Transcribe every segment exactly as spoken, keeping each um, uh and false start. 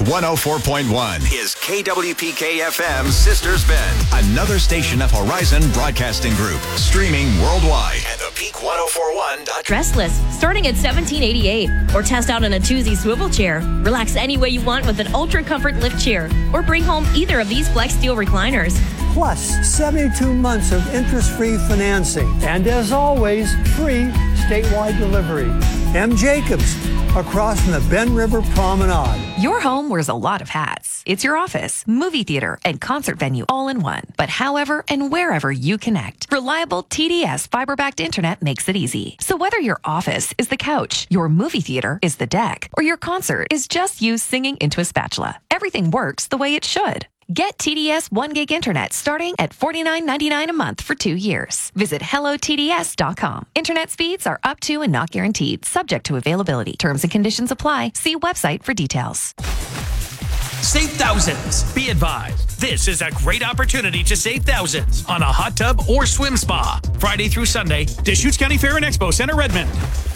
one oh four point one is K W P K F M's Sisters Bend, another station of Horizon Broadcasting Group, streaming worldwide at the peak ten forty-one dot com. Restless, starting at seventeen eighty-eight. Or test out an Atuzzi swivel chair. Relax any way you want with an Ultra Comfort lift chair. Or bring home either of these Flex Steel recliners. Plus, seventy-two months of interest-free financing. And as always, free statewide delivery. M. Jacobs, across from the Bend River Promenade. Your home wears a lot of hats. It's your office, movie theater, and concert venue all in one. But however and wherever you connect, reliable T D S fiber-backed internet makes it easy. So whether your office is the couch, your movie theater is the deck, or your concert is just you singing into a spatula, everything works the way it should. Get T D S one gig internet starting at forty-nine ninety-nine a month for two years. Visit hello T D S dot com. Internet speeds are up to and not guaranteed, subject to availability. Terms and conditions apply. See website for details. Save thousands. Be advised, this is a great opportunity to save thousands on a hot tub or swim spa. Friday through Sunday, Deschutes County Fair and Expo Center, Redmond.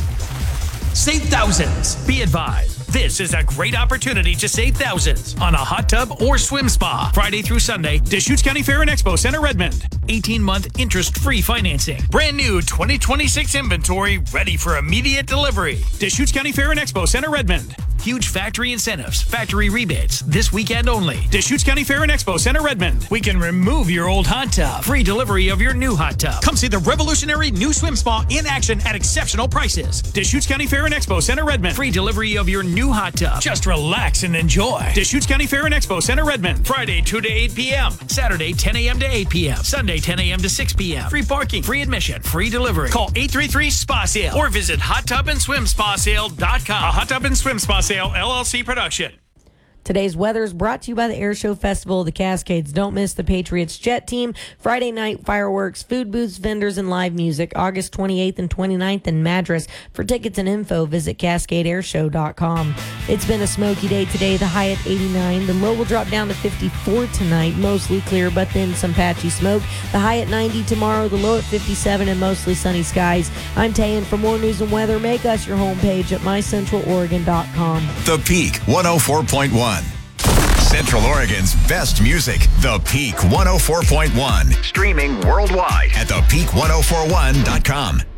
Save thousands. Be advised, this is a great opportunity to save thousands on a hot tub or swim spa. Friday through Sunday, Deschutes County Fair and Expo Center, Redmond. eighteen-month interest-free financing. Brand new twenty twenty-six inventory ready for immediate delivery. Deschutes County Fair and Expo Center, Redmond. Huge factory incentives, factory rebates, this weekend only. Deschutes County Fair and Expo Center, Redmond. We can remove your old hot tub. Free delivery of your new hot tub. Come see the revolutionary new swim spa in action at exceptional prices. Deschutes County Fair and Expo Center, Redmond. Free delivery of your new hot tub. Just relax and enjoy. Deschutes County Fair and Expo Center, Redmond. Friday, two to eight p.m. Saturday, ten a.m. to eight p.m. Sunday, ten a.m. to six p.m. Free parking, free admission, free delivery. Call eight three three, S P A Sale or visit hot tub and swim spa sale dot com. A Hot Tub and Swim Spa Sale, L L C production. Today's weather is brought to you by the Air Show Festival of the Cascades. Don't miss the Patriots Jet Team, Friday night fireworks, food booths, vendors, and live music, August twenty-eighth and twenty-ninth in Madras. For tickets and info, visit cascade air show dot com. It's been a smoky day today, the high at eighty-nine. The low will drop down to fifty-four tonight, mostly clear, but then some patchy smoke. The high at ninety tomorrow, the low at fifty-seven, and mostly sunny skies. I'm Tayan. For more news and weather, make us your homepage at my central oregon dot com. The Peak one oh four point one. Central Oregon's best music, The Peak one oh four point one. Streaming worldwide at the peak ten forty-one dot com.